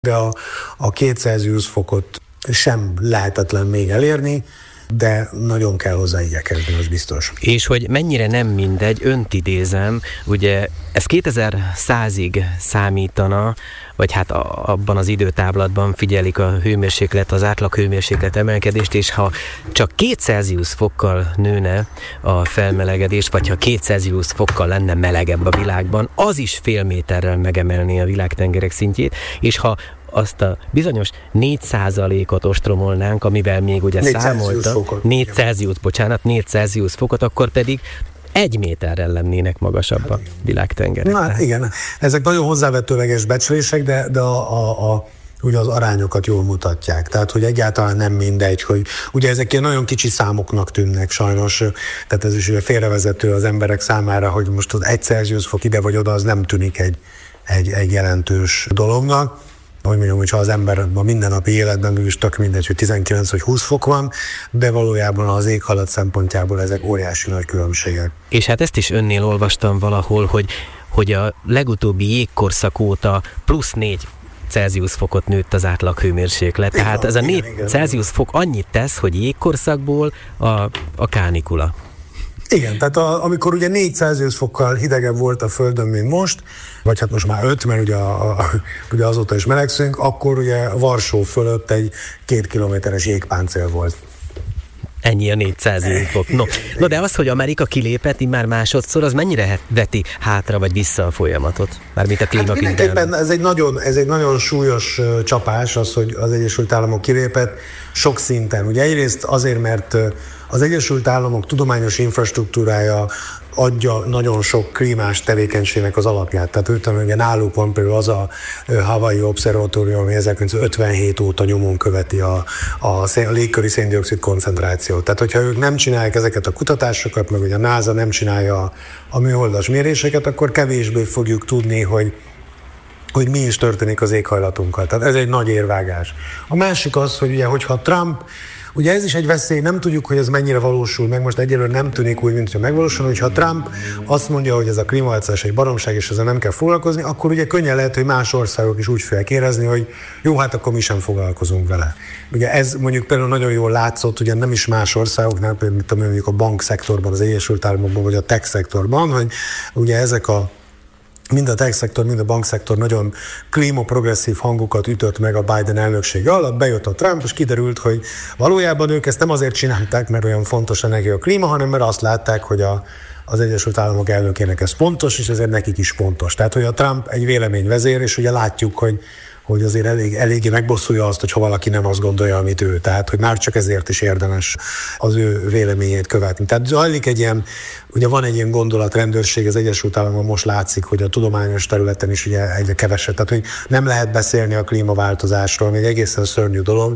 de a 2 Celsius fokot sem lehetetlen még elérni, de nagyon kell hozzá igyekezni, az biztos. És hogy mennyire nem mindegy, önt idézem, ugye ez 2100-ig számítana, vagy hát abban az időtáblatban figyelik a hőmérséklet, az átlag hőmérséklet emelkedést, és ha csak 2 Celsius fokkal nőne a felmelegedés, vagy ha 2 Celsius fokkal lenne melegebb a világban, az is fél méterrel megemelné a világtengerek szintjét, és ha azt a bizonyos 4%-ot ostromolnánk, amivel még ugye számolta, 4 Celsius fokot, akkor pedig 1 méterrel lennének magasabb a világtengerek. Na igen, ezek nagyon hozzávetőleges becslések, de ugye az arányokat jól mutatják. Tehát, hogy egyáltalán nem mindegy, hogy ugye ezek ilyen nagyon kicsi számoknak tűnnek sajnos, tehát ez is ugye félrevezető az emberek számára, hogy most az 1 Celsius fok ide vagy oda, az nem tűnik egy jelentős dolognak. Hogy mondjam, hogyha az ember a mindennapi életben is tök mindegy, hogy 19 vagy 20 fok van, de valójában az éghalat szempontjából ezek óriási nagy különbségek. És hát ezt is önnél olvastam valahol, hogy a legutóbbi jégkorszak óta plusz 4 Celsius fokot nőtt az átlag hőmérséklet. Tehát igen, ez a 4 Celsius fok annyit tesz, hogy jégkorszakból a kánikula. Igen, tehát amikor ugye 4 Celsius fokkal hidegebb volt a Földön, mint most, vagy hát most már 5, mert ugye azóta is melegszünk, akkor ugye Varsó fölött egy 2 kilométeres jégpáncél volt. Ennyi a 4 Celsius fok. No, de az, hogy Amerika kilépett immár másodszor, az mennyire veti hátra vagy vissza a folyamatot? Mármint a klímaküzdelmet. Hát mindenképpen ez egy nagyon súlyos csapás, az, hogy az Egyesült Államok kilépett sok szinten. Ugye egyrészt azért, mert az Egyesült Államok tudományos infrastruktúrája adja nagyon sok klímás tevékenységnek az alapját. Tehát ugye náluk van például az a Hawaii Observatórium, ami 1957 óta nyomon követi a légköri széndioxid koncentrációt. Tehát, hogyha ők nem csinálják ezeket a kutatásokat, meg ugye a NASA nem csinálja a műholdas méréseket, akkor kevésbé fogjuk tudni, hogy mi is történik az éghajlatunkkal. Tehát ez egy nagy érvágás. A másik az, hogy ugye, hogyha Trump, ugye ez is egy veszély, nem tudjuk, hogy ez mennyire valósul meg, most egyelőre nem tűnik úgy, mint hogy megvalósul, hogyha Trump azt mondja, hogy ez a klímaváltozás egy baromság, és ezzel nem kell foglalkozni, akkor ugye könnyen lehet, hogy más országok is úgy fogják érezni, hogy jó, hát akkor mi sem foglalkozunk vele. Ugye ez mondjuk például nagyon jól látszott, ugye nem is más országoknál, például mondjuk a bankszektorban, az Egyesült Államokban, vagy a tech szektorban, hogy ugye ezek mind a tech szektor, mind a bankszektor nagyon klímaprogresszív hangokat ütött meg a Biden elnöksége alatt, bejött a Trump, és kiderült, hogy valójában ők ezt nem azért csinálták, mert olyan fontos neki a klíma, hanem mert azt látták, hogy az Egyesült Államok elnökének ez fontos, és ezért nekik is fontos. Tehát, hogy a Trump egy véleményvezér, és ugye látjuk, hogy azért eléggé megbosszulja azt, hogyha valaki nem azt gondolja, amit ő. Tehát, hogy már csak ezért is érdemes az ő véleményét követni. Tehát zajlik ugye van egy ilyen gondolatrendőrség az Egyesült Államokban, most látszik, hogy a tudományos területen is ugye egyre kevesebb. Tehát, hogy nem lehet beszélni a klímaváltozásról, még egészen szörnyű dolog.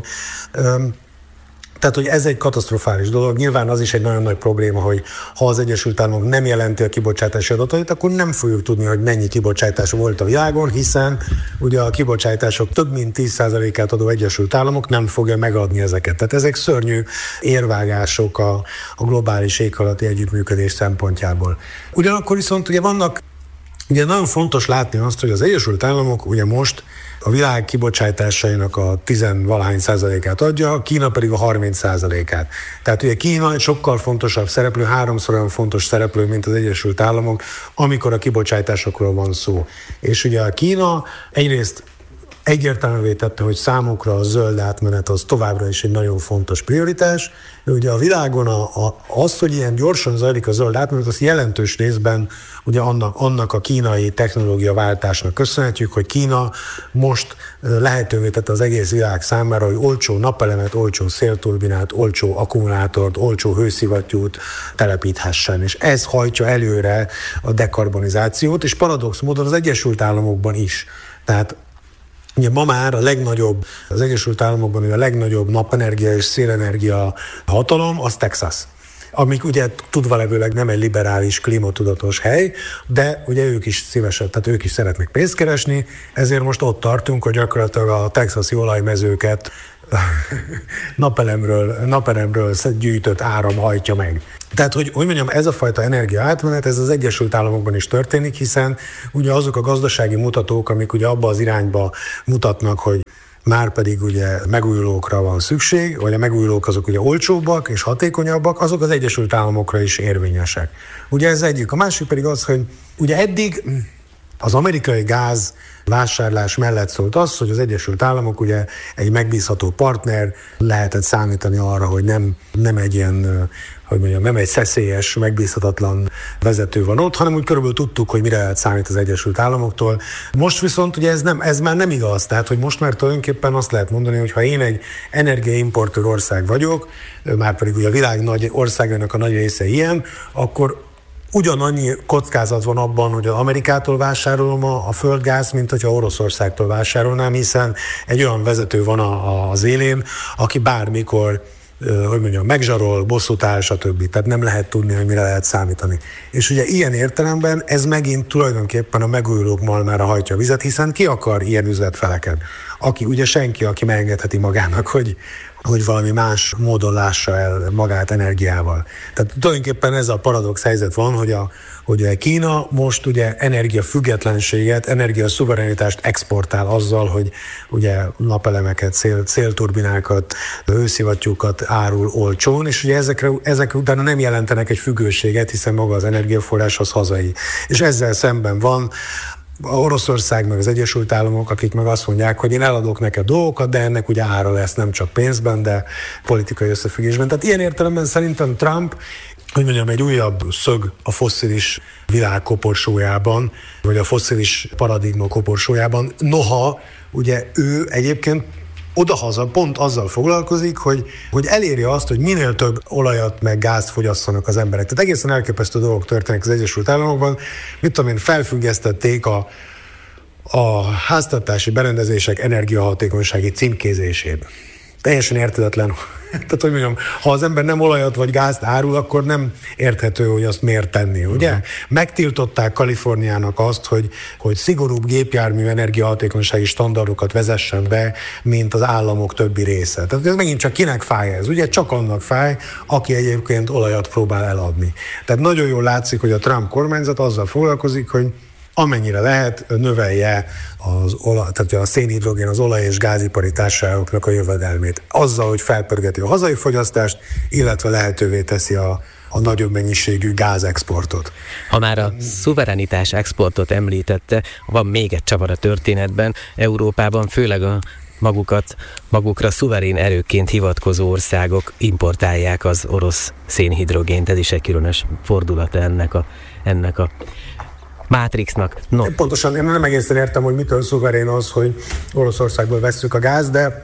Tehát, hogy ez egy katasztrofális dolog. Nyilván az is egy nagyon nagy probléma, hogy ha az Egyesült Államok nem jelenti a kibocsátási adatait, akkor nem fogjuk tudni, hogy mennyi kibocsátás volt a világon, hiszen ugye a kibocsátások több mint 10%-át adó Egyesült Államok nem fogja megadni ezeket. Tehát ezek szörnyű érvágások a globális éghajlati együttműködés szempontjából. Ugyanakkor viszont ugye ugye nagyon fontos látni azt, hogy az Egyesült Államok ugye most a világ kibocsátásainak a 10-valahány százalékát adja, Kína pedig a 30%-át. Tehát ugye Kína egy sokkal fontosabb szereplő, 3-szor olyan fontos szereplő, mint az Egyesült Államok, amikor a kibocsátásokról van szó. És ugye a Kína egyrészt egyértelművé tette, hogy számukra a zöld átmenet az továbbra is egy nagyon fontos prioritás. Ugye a világon az, hogy ilyen gyorsan zajlik a zöld átmenet, az jelentős részben ugye annak a kínai technológiaváltásnak köszönhetjük, hogy Kína most lehetővé tette az egész világ számára, hogy olcsó napelemet, olcsó szélturbinát, olcsó akkumulátort, olcsó hőszivattyút telepíthessen. És ez hajtja előre a dekarbonizációt, és paradox módon az Egyesült Államokban is. Tehát ugye ma már az Egyesült Államokban a legnagyobb napenergia és szélenergia hatalom, az Texas. Amik ugye tudva levőleg nem egy liberális, klímatudatos hely, de ugye ők is szívesen, tehát ők is szeretnek pénzt keresni, ezért most ott tartunk, hogy gyakorlatilag a texasi olajmezőket napelemről gyűjtött áram hajtja meg. Tehát, hogy mondjam, ez a fajta energia átmenet, ez az Egyesült Államokban is történik, hiszen ugye azok a gazdasági mutatók, amik ugye abba az irányba mutatnak, hogy már pedig ugye megújulókra van szükség, vagy a megújulók azok ugye olcsóbbak és hatékonyabbak, azok az Egyesült Államokra is érvényesek. Ugye ez egyik. A másik pedig az, hogy ugye eddig az amerikai gáz vásárlás mellett szólt az, hogy az Egyesült Államok ugye egy megbízható partner, lehetett számítani arra, hogy nem egy ilyen, hogy mondjam, nem egy szeszélyes, megbízhatatlan vezető van ott, hanem úgy körülbelül tudtuk, hogy mire lehet számít az Egyesült Államoktól. Most viszont ugye ez már nem igaz, tehát hogy most már tulajdonképpen azt lehet mondani, hogy ha én egy energiaimportőr ország vagyok, már pedig ugye a világ nagy országának a nagy része ilyen, akkor ugyanannyi kockázat van abban, hogy Amerikától vásárolom a földgáz, mint hogyha Oroszországtól vásárolnám, hiszen egy olyan vezető van az élén, aki bármikor, hogy mondjam, megzsarol, bosszút áll, stb. Tehát nem lehet tudni, hogy mire lehet számítani. És ugye ilyen értelemben ez megint tulajdonképpen a megújulók malmára hajtja a vizet, hiszen ki akar ilyen üzletfeleket? Ugye senki, aki megengedheti magának, hogy valami más módon lássa el magát energiával. Tehát tulajdonképpen ez a paradox helyzet van, hogy Kína most ugye energiafüggetlenséget, energiaszuverenitást exportál azzal, hogy ugye napelemeket, szélturbinákat, hőszivattyúkat árul olcsón, és ugye ezek utána nem jelentenek egy függőséget, hiszen maga az energiaforrás az hazai. És ezzel szemben van Oroszország meg az Egyesült Államok, akik meg azt mondják, hogy én eladok neked dolgokat, de ennek ugye ára lesz nem csak pénzben, de politikai összefüggésben. Tehát ilyen értelemben szerintem Trump, hogy mondjam, egy újabb szög a fosszilis világ koporsójában, vagy a fosszilis paradigma koporsójában. Noha ugye ő egyébként odahaza pont azzal foglalkozik, hogy eléri azt, hogy minél több olajat meg gázt fogyasszanak az emberek. Tehát egészen elképesztő dolgok történnek az Egyesült Államokban. Mit tudom én, felfüggesztették a háztartási berendezések energiahatékonysági címkézését. Teljesen érthetetlen. Tehát, hogy mondjam, ha az ember nem olajat vagy gázt árul, akkor nem érthető, hogy azt miért tenni, ugye? Megtiltották Kaliforniának azt, hogy szigorúbb gépjármű energiahatékonysági standardokat vezessen be, mint az államok többi része. Tehát ez megint csak kinek fáj ez? Ugye csak annak fáj, aki egyébként olajat próbál eladni. Tehát nagyon jól látszik, hogy a Trump kormányzat azzal foglalkozik, hogy amennyire lehet, növelje tehát a szénhidrogén, az olaj- és gázipari társaságoknak a jövedelmét. Azzal, hogy felpörgeti a hazai fogyasztást, illetve lehetővé teszi a nagyobb mennyiségű gázexportot. Ha már a szuverenitás exportot említette, van még egy csavar a történetben. Európában főleg a magukra szuverén erőként hivatkozó országok importálják az orosz szénhidrogént. Ez is egy különös fordulata ennek a Matrixnak. No. Pontosan, én nem egészen értem, hogy mitől szuverén az, hogy Oroszországból vesszük a gáz, de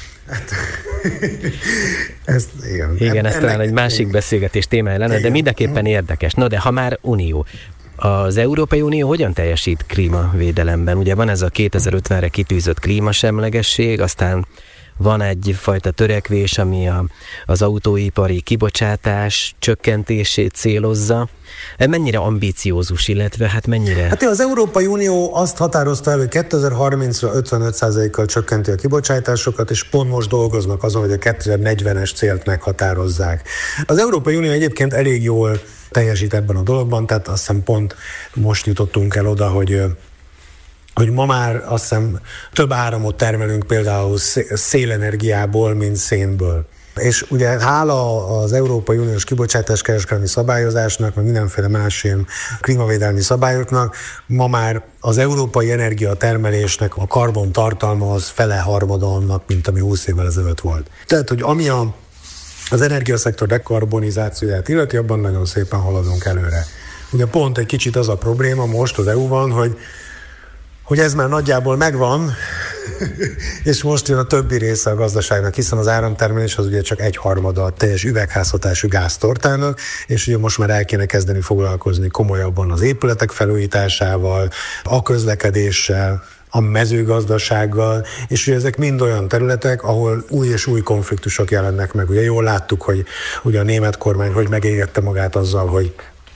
igen, ez talán egy másik beszélgetés témája lenne, igen. De mindenképpen érdekes. No, de ha már Unió, az Európai Unió hogyan teljesít klímavédelemben? Ugye van ez a 2050-re kitűzött klímasemlegesség, aztán van egyfajta törekvés, ami az autóipari kibocsátás csökkentését célozza. Mennyire ambiciózus, illetve mennyire? Hát az Európai Unió azt határozta el, hogy 2030-ra 55%-kal csökkenti a kibocsátásokat, és pont most dolgoznak azon, hogy a 2040-es célt meghatározzák. Az Európai Unió egyébként elég jól teljesít ebben a dologban, tehát azt hiszem pont most jutottunk el oda, hogy ma már azt hiszem több áramot termelünk például szélenergiából, mint szénből. És ugye hála az Európai Uniós kibocsátáskereskedelmi szabályozásnak, meg mindenféle más ilyen klímavédelmi szabályoknak, ma már az európai energiatermelésnek a karbon tartalma az fele-harmada annak, mint ami 20 évvel ezelőtt volt. Tehát, hogy ami az energiaszektor dekarbonizációját illeti, abban nagyon szépen haladunk előre. Ugye pont egy kicsit az a probléma most az EU-ban, hogy ez már nagyjából megvan, és most jön a többi része a gazdaságnak, hiszen az áramtermelés az ugye csak 1/3 a teljes üvegházhatású gáztortának, és ugye most már el kéne kezdeni foglalkozni komolyabban az épületek felújításával, a közlekedéssel, a mezőgazdasággal, és ugye ezek mind olyan területek, ahol új és új konfliktusok jelennek meg. Ugye jól láttuk, hogy ugye a német kormány hogy megégette magát azzal, hogy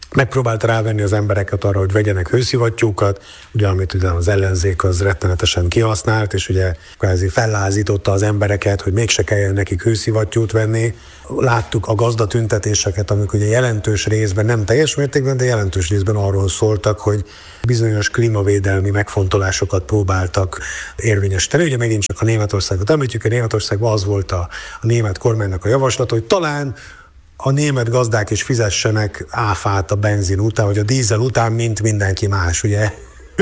megpróbálta rávenni az embereket arra, hogy vegyenek hőszivattyúkat, ugye amit ugye az ellenzék az rettenetesen kihasznált, és ugye kvázi fellázította az embereket, hogy mégse kelljen nekik hőszivattyút venni. Láttuk a gazdatüntetéseket, amik ugye jelentős részben, nem teljes mértékben, de jelentős részben arról szóltak, hogy bizonyos klímavédelmi megfontolásokat próbáltak érvényesíteni. Ugye megint csak a Németországot említjük, a Németországban az volt a német kormánynak a javaslat, hogy talán a német gazdák is fizessenek áfát a benzin után, vagy a dízel után, mint mindenki más, ugye?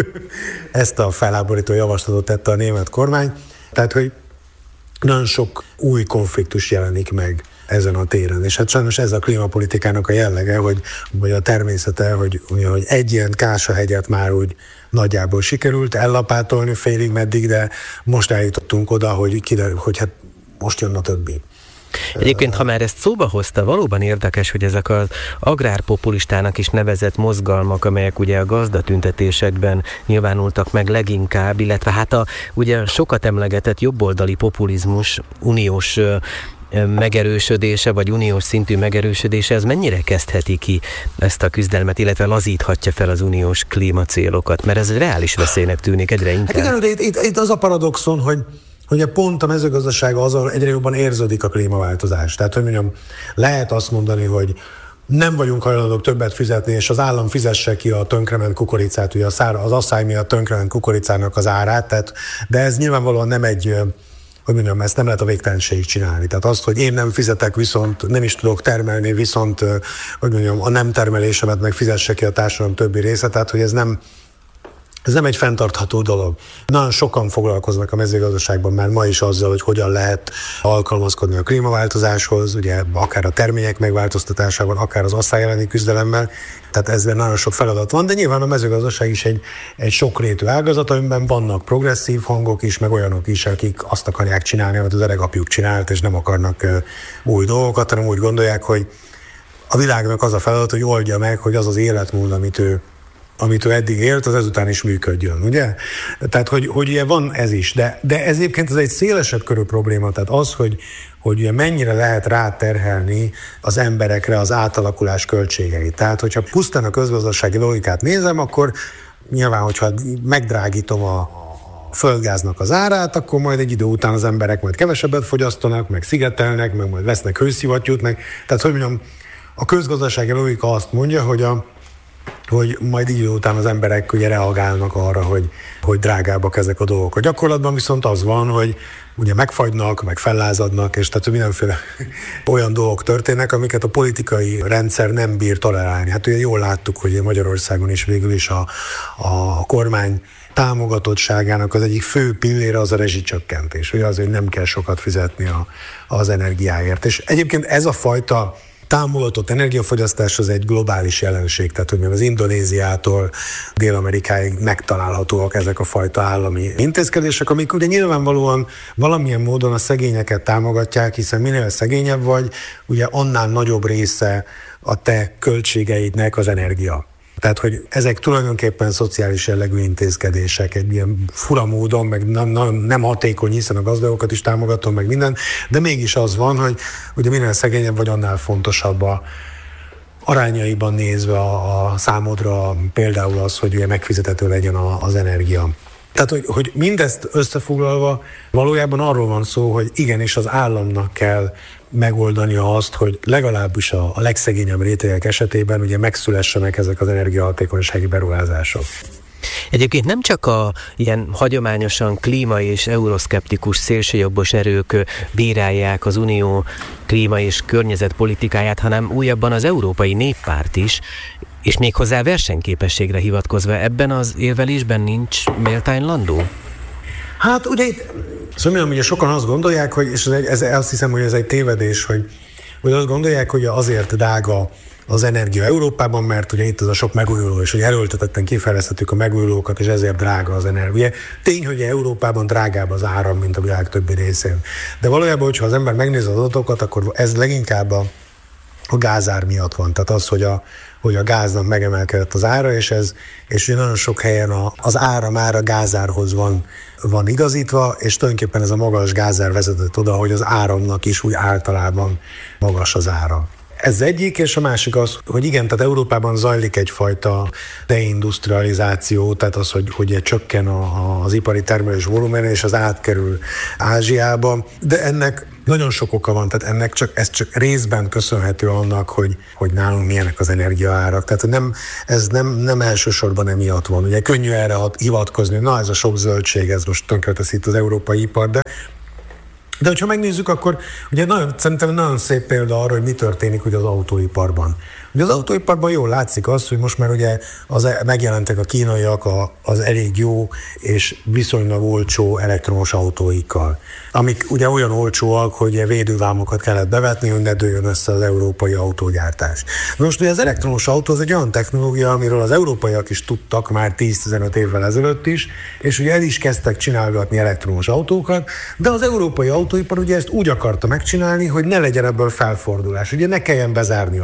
Ezt a felháborító javaslatot tette a német kormány. Tehát, hogy nagyon sok új konfliktus jelenik meg ezen a téren. És hát sajnos ez a klímapolitikának a jellege, vagy a természete, hogy egy ilyen Kásahegyet már úgy nagyjából sikerült ellapátolni félig meddig, de most eljutottunk oda, hogy hát most jön a többi. Egyébként, ha már ezt szóba hozta, valóban érdekes, hogy ezek az agrárpopulistának is nevezett mozgalmak, amelyek ugye a gazdatüntetésekben nyilvánultak meg leginkább, illetve hát ugye sokat emlegetett jobboldali populizmus uniós megerősödése, vagy uniós szintű megerősödése, ez mennyire kezdheti ki ezt a küzdelmet, illetve lazíthatja fel az uniós klímacélokat? Mert ez egy reális veszélynek tűnik egyre inkább. Hát igen, de itt az a paradoxon, hogy pont a mezőgazdaság azon egyre jobban érződik a klímaváltozás. Tehát, hogy mondjam, lehet azt mondani, hogy nem vagyunk hajlandók többet fizetni, és az állam fizesse ki a tönkrement kukoricát, ugye az asszály miatt tönkrement kukoricának az árát, tehát, de ez nyilvánvalóan nem egy, hogy mondjam, ezt nem lehet a végtelenségig csinálni. Tehát azt, hogy én nem fizetek, viszont nem is tudok termelni, viszont, hogy mondjam, a nem termelésemet meg fizesse ki a társadalom többi része, tehát, hogy ez nem egy fenntartható dolog. Nagyon sokan foglalkoznak a mezőgazdaságban már ma is azzal, hogy hogyan lehet alkalmazkodni a klímaváltozáshoz, ugye akár a termények megváltoztatásában, akár az asszály elleni küzdelemmel. Tehát ezzel nagyon sok feladat van, de nyilván a mezőgazdaság is egy sokrétű ágazat, amiben vannak progresszív hangok is, meg olyanok is, akik azt akarják csinálni, amit az öregapjuk csinált, és nem akarnak új dolgokat, hanem úgy gondolják, hogy a világnak az a feladat, hogy oldja meg, hogy az az életmód, amit ő eddig élt, az ezután is működjön, ugye? Tehát, hogy ugye van ez is, de ez egyébként ez egy szélesebb körű probléma, tehát az, hogy ugye mennyire lehet ráterhelni az emberekre az átalakulás költségeit. Tehát, hogyha pusztán a közgazdasági logikát nézem, akkor nyilván, hogyha megdrágítom a földgáznak az árát, akkor majd egy idő után az emberek majd kevesebbet fogyasztanak, meg szigetelnek, meg majd vesznek hőszivattyút, tehát, hogy mondjam, a közgazdasági logika azt mondja, hogy majd idő után az emberek ugye reagálnak arra, hogy drágábbak ezek a dolgok. A gyakorlatban viszont az van, hogy ugye megfagynak, meg fellázadnak, és tehát mindenféle olyan dolgok történnek, amiket a politikai rendszer nem bír tolerálni. Hát ugye jól láttuk, hogy Magyarországon is végül is a kormány támogatottságának az egyik fő pillére az a rezsicsökkentés. Ugye az, hogy nem kell sokat fizetni az energiáért. És egyébként ez a fajta támogatott energiafogyasztás az egy globális jelenség, tehát hogy az Indonéziától Dél-Amerikáig megtalálhatóak ezek a fajta állami intézkedések, amik ugye nyilvánvalóan valamilyen módon a szegényeket támogatják, hiszen minél szegényebb vagy, ugye annál nagyobb része a te költségeidnek az energia. Tehát, hogy ezek tulajdonképpen szociális jellegű intézkedések, egy ilyen fura módon, meg nem hatékony, hiszen a gazdagokat is támogatom, meg minden, de mégis az van, hogy ugye minél szegényebb vagy, annál fontosabb arányaiban nézve a számodra például az, hogy ugye megfizethető legyen az energia. Tehát, hogy mindezt összefoglalva valójában arról van szó, hogy igenis az államnak kell megoldania azt, hogy legalábbis a legszegényebb rétegek esetében ugye megszülessenek ezek az energiahatékonysági beruházások. Egyébként nem csak a ilyen hagyományosan klíma- és euroszkeptikus szélsőjobbos erők bírálják az unió klíma- és környezetpolitikáját, hanem újabban az Európai Néppárt is, és méghozzá versenyképességre hivatkozva. Ebben az érvelésben nincs méltánylandó? Hát ugye itt, szóval ugye sokan azt gondolják, hogy, és azt hiszem, hogy ez egy tévedés, hogy azt gondolják, hogy azért drága az energia Európában, mert ugye itt az a sok megújuló, és hogy erőltetetten kifejlesztettük a megújulókat, és ezért drága az energia. Tény, hogy Európában drágább az áram, mint a világ többi részén. De valójában, hogyha az ember megnézi az adatokat, akkor ez leginkább a gázár miatt van. Tehát az, hogy a gáznak megemelkedett az ára, és ugye nagyon sok helyen az ára már a gázárhoz van igazítva, és tulajdonképpen ez a magas gázár vezetett oda, hogy az áramnak is úgy általában magas az ára. Ez egyik, és a másik az, hogy igen, tehát Európában zajlik egyfajta deindustrializáció, tehát az, hogy csökken az ipari termelés volumen, és az átkerül Ázsiába, de ennek nagyon sok oka van, tehát ez csak részben köszönhető annak, hogy nálunk milyenek az energiaárak. Tehát ez nem elsősorban emiatt van. Ugye könnyű erre hivatkozni, na ez a sok zöldség, ez most tönkretesz itt az európai ipar, de hogyha megnézzük, akkor ugye szerintem nagyon szép példa arra, hogy mi történik ugye az autóiparban. Ugye az autóiparban jól látszik az, hogy most már ugye megjelentek a kínaiak az elég jó és viszonylag olcsó elektromos autóikkal, amik ugye olyan olcsóak, hogy védővámokat kellett bevetni, hogy ne dőljön össze az európai autógyártás. Most ugye az elektromos autó az egy olyan technológia, amiről az európaiak is tudtak már 10-15 évvel ezelőtt is, és ugye el is kezdtek csinálgatni elektromos autókat, de az európai autóipar ugye ezt úgy akarta megcsinálni, hogy ne legyen ebből felfordulás, ugye ne kelljen bezárni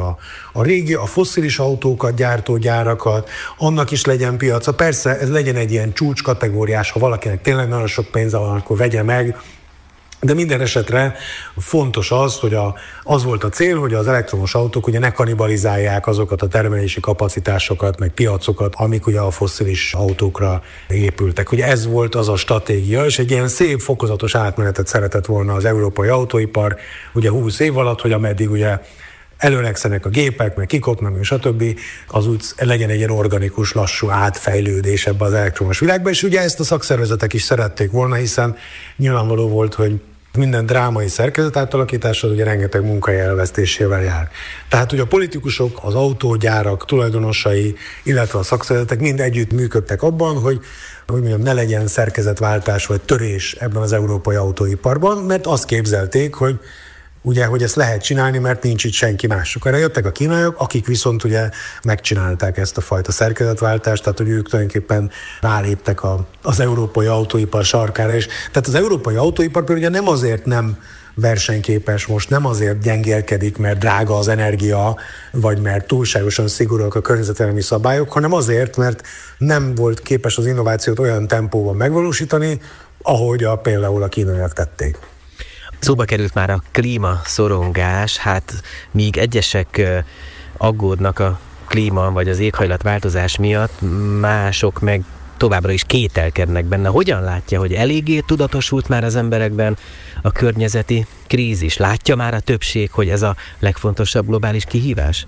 a fosszilis autókat, gyártógyárakat, annak is legyen piaca. Persze ez legyen egy ilyen csúcskategóriás, ha valakinek tényleg nagyon sok pénze van, akkor vegye meg, de minden esetre fontos az, hogy az volt a cél, hogy az elektromos autók ugye ne kannibalizálják azokat a termelési kapacitásokat, meg piacokat, amik ugye a fosszilis autókra épültek. Ugye ez volt az a stratégia, és egy ilyen szép fokozatos átmenetet szeretett volna az európai autóipar, ugye 20 év alatt, hogy ameddig ugye előregszenek a gépek, meg kikopnak, és stb. Az úgy legyen egy ilyen organikus, lassú átfejlődés ebbe az elektromos világba, és ugye ezt a szakszervezetek is szerették volna, hiszen nyilvánvaló volt, hogy minden drámai szerkezet átalakítása ugye rengeteg munkahely elvesztésével jár. Tehát ugye a politikusok, az autógyárak tulajdonosai, illetve a szakszervezetek mind együtt működtek abban, hogy mondjam, ne legyen szerkezetváltás vagy törés ebben az európai autóiparban, mert azt képzelték, hogy ezt lehet csinálni, mert nincs itt senki mások. Erre jöttek a kínaiak, akik viszont ugye megcsinálták ezt a fajta szerkezetváltást, tehát hogy ők tulajdonképpen ráléptek az európai autóipar sarkára. És tehát az európai autóipar például ugye nem azért nem versenyképes most, nem azért gyengélkedik, mert drága az energia, vagy mert túlságosan szigorúak a környezetvédelmi szabályok, hanem azért, mert nem volt képes az innovációt olyan tempóban megvalósítani, ahogy például a kínaiak tették. Szóba került már a klímaszorongás, hát míg egyesek aggódnak a klíma vagy az éghajlatváltozás miatt, mások meg továbbra is kételkednek benne. Hogyan látja, hogy eléggé tudatosult már az emberekben a környezeti krízis? Látja már a többség, hogy ez a legfontosabb globális kihívás?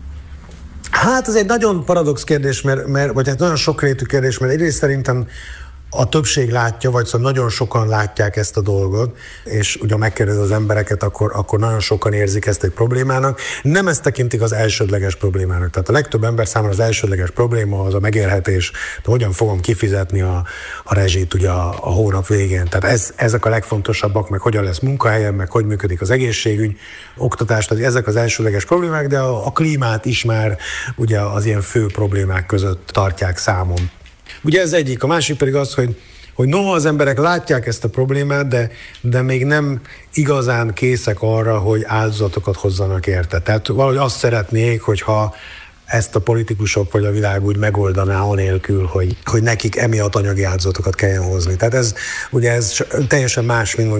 Hát ez egy nagyon paradox kérdés, vagy hát nagyon sokrétű kérdés, mert egyrészt szerintem a többség látja, vagy szóval nagyon sokan látják ezt a dolgot, és ugye megkérdez az embereket, akkor nagyon sokan érzik ezt egy problémának. Nem ezt tekintik az elsődleges problémának. Tehát a legtöbb ember számára az elsődleges probléma az a megélhetés, de hogyan fogom kifizetni a rezsit ugye a hónap végén. Tehát ezek a legfontosabbak, meg hogyan lesz munkahelyem, meg hogy működik az egészségügy, oktatás, tehát ezek az elsődleges problémák, de a klímát is már ugye az ilyen fő problémák között tartják számon. Ugye ez egyik, a másik pedig az, hogy noha az emberek látják ezt a problémát, de még nem igazán készek arra, hogy áldozatokat hozzanak érte. Tehát valahogy azt szeretnék, hogyha ezt a politikusok vagy a világ úgy megoldaná anélkül, hogy nekik emiatt anyagi áldozatokat kelljen hozni. Tehát ez teljesen más, mint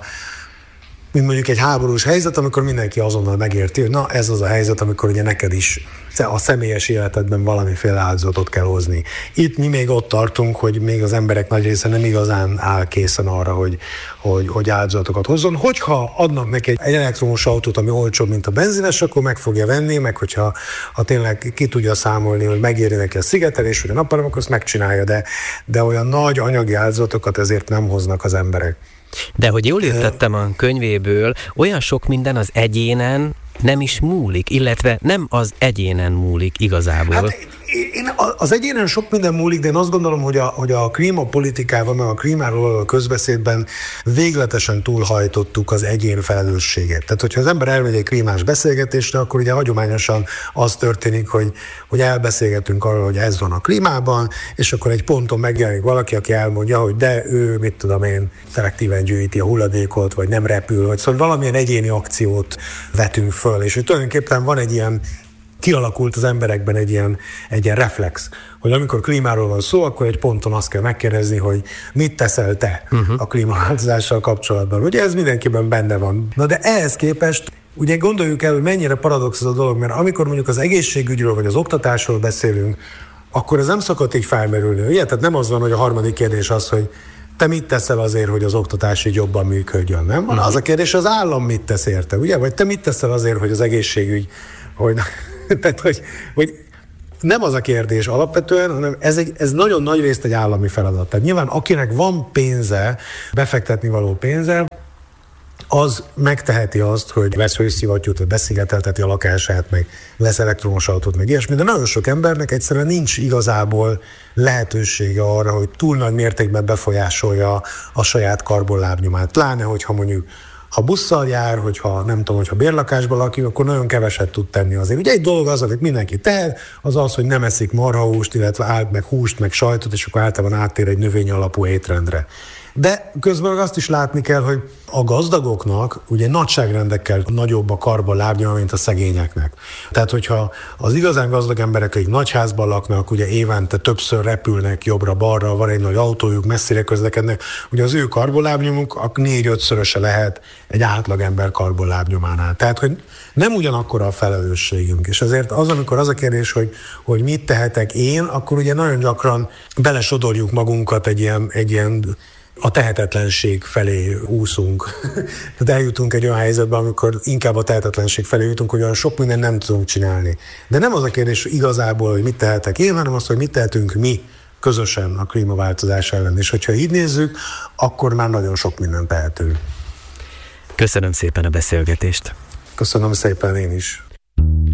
mondjuk egy háborús helyzet, amikor mindenki azonnal megérti, hogy na ez az a helyzet, amikor ugye neked is a személyes életedben valamiféle áldozatot kell hozni. Itt mi még ott tartunk, hogy még az emberek nagy része nem igazán áll készen arra, hogy áldozatokat hozzon. Hogyha adnak neki egy elektromos autót, ami olcsóbb, mint a benzines, akkor meg fogja venni, meg hogyha tényleg ki tudja számolni, hogy megéri neki a szigetelés, vagy a napelem, akkor azt megcsinálja, de olyan nagy anyagi áldozatokat ezért nem hoznak az emberek. De hogy jól értettem a könyvéből, olyan sok minden az egyénen nem is múlik, illetve nem az egyénen múlik igazából. Hát az egyénen sok minden múlik, de én azt gondolom, hogy a klímapolitikában, meg a klímáról a közbeszédben végletesen túlhajtottuk az egyén felelősséget. Tehát, hogyha az ember elmegy egy klímás beszélgetésre, akkor ugye hagyományosan az történik, hogy elbeszélgetünk arról, hogy ez van a klímában, és akkor egy ponton megjelenik valaki, aki elmondja, hogy de ő, mit tudom én, szelektíven gyűjti a hulladékot, vagy nem repül, vagy szóval valamilyen egyéni akciót vetünk föl, és hogy tulajdonképpen van egy ilyen kialakult az emberekben egy ilyen reflex, hogy amikor klímáról van szó, akkor egy ponton azt kell megkérdezni, hogy mit teszel te a klímaváltozással kapcsolatban. Ugye ez mindenkiben benne van. Na de ehhez képest ugye gondoljuk el, hogy mennyire paradox ez a dolog, mert amikor mondjuk az egészségügyről vagy az oktatásról beszélünk, akkor ez nem szokott így felmerülni. Ugye? Tehát nem az van, hogy a harmadik kérdés az, hogy te mit teszel azért, hogy az oktatás így jobban működjön, nem? Az a kérdés, az állam mit tesz érte, ugye? Vagy te mit teszel azért, hogy az egészségügy, tehát, hogy nem az a kérdés alapvetően, hanem ez nagyon nagy részt egy állami feladat. Tehát nyilván akinek van pénze, befektetni való pénze, az megteheti azt, hogy vesz hőszivattyút, vagy beszigetelteti a lakását, meg lesz elektromos autót, meg ilyesmi, de nagyon sok embernek egyszerűen nincs igazából lehetősége arra, hogy túl nagy mértékben befolyásolja a saját karbonlábnyomát. Pláne, hogyha mondjuk ha busszal jár, hogyha bérlakásban lakik, akkor nagyon keveset tud tenni azért. Ugye egy dolog az, amit mindenki tehet, az, hogy nem eszik marhahúst, illetve meg húst, meg sajtot, és akkor általában áttér egy növény alapú étrendre. De közben azt is látni kell, hogy a gazdagoknak ugye nagyságrendekkel nagyobb a karbonlábnyoma, mint a szegényeknek. Tehát, hogyha az igazán gazdag emberek, akik nagy házban laknak, ugye évente többször repülnek jobbra-balra, van egy nagy autójuk, messzire közlekednek, ugye az ő karbonlábnyomuk a 4-5-szöröse lehet egy átlagember karbonlábnyománál. Tehát, hogy nem ugyanakkor a felelősségünk. És azért az, amikor az a kérdés, hogy mit tehetek én, akkor ugye nagyon gyakran belesodorjuk magunkat egy ilyen a tehetetlenség felé úszunk. Tehát eljutunk egy olyan helyzetbe, amikor inkább a tehetetlenség felé jutunk, hogy olyan sok mindent nem tudunk csinálni. De nem az a kérdés igazából, hogy mit tehetek én, hanem az, hogy mit tehetünk mi közösen a klímaváltozás ellen. És hogyha így nézzük, akkor már nagyon sok mindent tehetünk. Köszönöm szépen a beszélgetést. Köszönöm szépen én is.